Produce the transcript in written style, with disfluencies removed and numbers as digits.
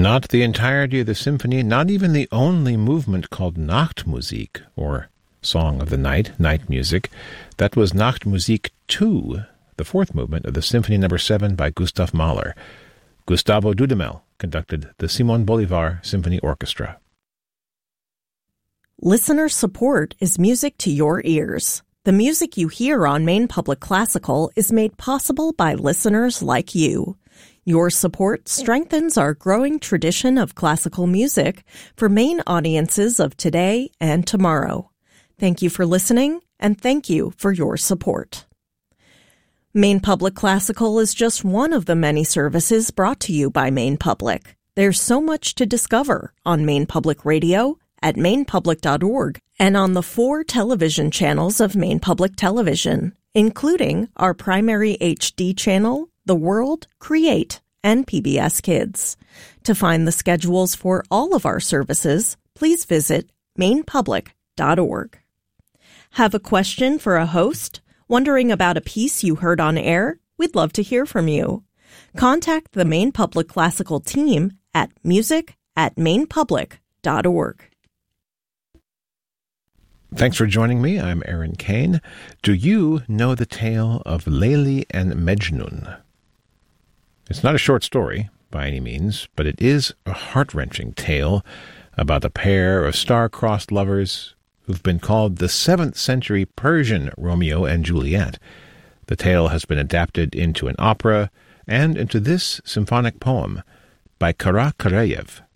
Not the entirety of the symphony, not even the only movement called Nachtmusik, or Song of the Night, night music. That was Nachtmusik 2, the fourth movement of the Symphony No. 7 by Gustav Mahler. Gustavo Dudamel conducted the Simon Bolivar Symphony Orchestra. Listener support is music to your ears. The music you hear on Maine Public Classical is made possible by listeners like you. Your support strengthens our growing tradition of classical music for Maine audiences of today and tomorrow. Thank you for listening, and thank you for your support. Maine Public Classical is just one of the many services brought to you by Maine Public. There's so much to discover on Maine Public Radio, at mainepublic.org, and on the 4 television channels of Maine Public Television, including our primary HD channel, The World, Create, and PBS Kids. To find the schedules for all of our services, please visit mainepublic.org. Have a question for a host? Wondering about a piece you heard on air? We'd love to hear from you. Contact the Maine Public Classical team at music@mainepublic.org. Thanks for joining me. I'm Aaron Kane. Do you know the tale of Layli and Mejnun? It's not a short story by any means, but it is a heart-wrenching tale about a pair of star-crossed lovers who've been called the 7th century Persian Romeo and Juliet. The tale has been adapted into an opera and into this symphonic poem by Kara Karayev.